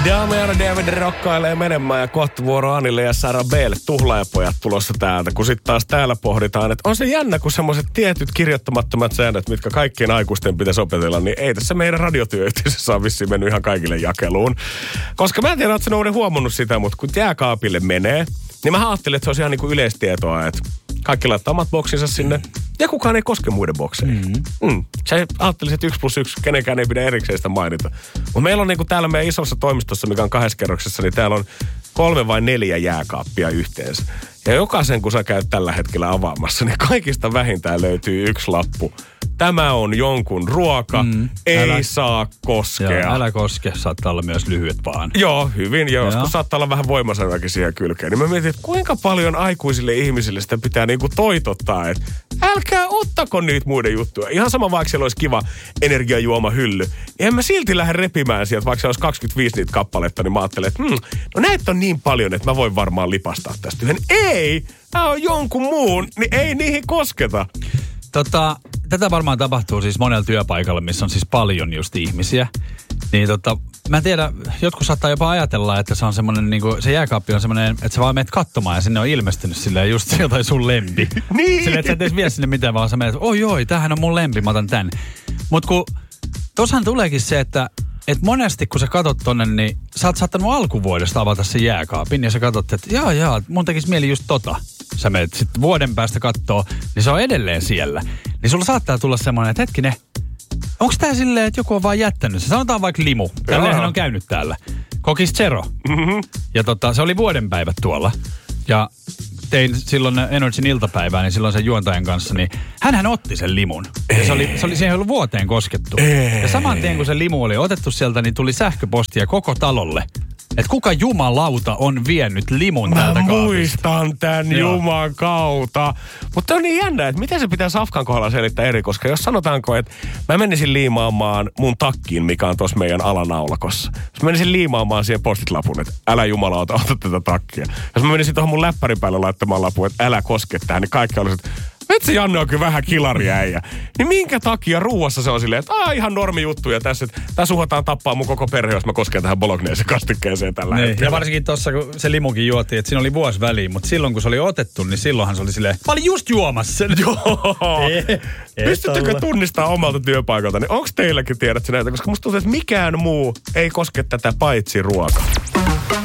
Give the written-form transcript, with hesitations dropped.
Damian David rokkailee menemään ja kohta vuoro Anille ja Sarah Belle, tuhlaajapojat tulossa täältä. Kun sitten taas täällä pohditaan, että on se jännä, kun semmoiset tietyt kirjoittamattomat säännöt, mitkä kaikkien aikuisten pitäisi opetella, niin ei tässä meidän radiotyöyhteisössä ole vissiin mennyt ihan kaikille jakeluun. Koska mä en tiedä, ootko sä huomannut sitä, mutta kun jääkaapille menee, niin mä ajattelin, että se olisi ihan niin kuin yleistietoa, että kaikki laittaa omat boksinsa sinne ja kukaan ei koske muiden bokseihin. Sä ajattelisit, että 1+1, kenenkään ei pidä erikseen sitä mainita. Mutta meillä on niin kuin täällä meidän isossa toimistossa, mikä on 2 kerroksessa, niin täällä on 3 vai 4 jääkaappia yhteensä. Ja jokaisen, kun sä käyt tällä hetkellä avaamassa, niin kaikista vähintään löytyy 1 lappu. Tämä on jonkun ruoka, ei saa koskea. Joo, älä koske, saattaa olla myös lyhyet vaan. Joo, hyvin. Ja joskus saattaa olla vähän voimasanakin siihen kylkeen. Niin mä mietin, että kuinka paljon aikuisille ihmisille sitä pitää niinku toitottaa, että älkää ottako niitä muiden juttuja. Ihan sama, vaikka siellä olisi kiva energiajuomahylly. Niin en mä silti lähde repimään sieltä, vaikka se olisi 25 niitä kappaletta, niin mä ajattelen, että no näitä on niin paljon, että mä voin varmaan lipastaa tästä yhden. Ei, tää on jonkun muun, niin ei niihin kosketa. Tätä varmaan tapahtuu siis monella työpaikalla, missä on siis paljon just ihmisiä. Niin mä en tiedä, jotkut saattaa jopa ajatella, että se on semmoinen, niinku, se jääkaappi on semmoinen, että sä vaan menet katsomaan ja sinne on ilmestynyt silleen just sieltä sun lempi. Niin. Silleen, että sä et edes vie sinne mitään, vaan sä menet, oi, tämähän on mun lempi, mä otan tän. Mut kun tossahan tuleekin se, että monesti kun sä katot tonne, niin sä oot saattanut alkuvuodesta avata sen jääkaapin ja sä katot, että jaa, mun tekisi mieli just Sä menet sitten vuoden päästä kattoo, niin se on edelleen siellä. Niin sulla saattaa tulla semmoinen, että hetkinen, onko tää silleen, että joku on vaan jättänyt se? Sanotaan vaikka limu. Tälleenhän on käynyt täällä. Kokis Zero. Ja se oli vuoden päivät tuolla. Ja tein silloin Energyn iltapäivää, niin silloin sen juontajan kanssa, niin hänhän otti sen limun. Ja se oli siihen ollut vuoteen koskettu. Ja saman tien, kun se limu oli otettu sieltä, niin tuli sähköpostia koko talolle. Että kuka jumalauta on vienyt limun täältä kaapista? Mä muistan tän juman kautta. Mutta on niin jännä, että miten se pitää Safkan kohdalla selittää eri, koska jos sanotaanko, että mä menisin liimaamaan mun takkiin, mikä on tuossa meidän alanaulakossa. Jos mä menisin liimaamaan siihen postitlapun, että älä jumalauta, ota tätä takkia. Jos mä menisin tuohon mun läppärin päälle laittamaan lapun, että älä koske tähän, niin kaikki olisi, että vitsi Janne on kyllä vähän kilariäijä. Niin minkä takia ruuassa se on silleen, että ihan normi juttuja tässä, että tässä uhataan tappaa mun koko perhe, jos mä kosken tähän bolognese-kastikkeeseen tällä hetkellä. Ja varsinkin tuossa, kun se limukin juotiin, että siinä oli vuosi väliin, mutta silloin kun se oli otettu, niin silloinhan se oli silleen, mä olin just juomassa sen. Joo. Pystyttekö tunnistaa omalta työpaikalta, niin onko teilläkin tiedätkö näitä? Koska musta tuntuu, että mikään muu ei koske tätä paitsi ruoka.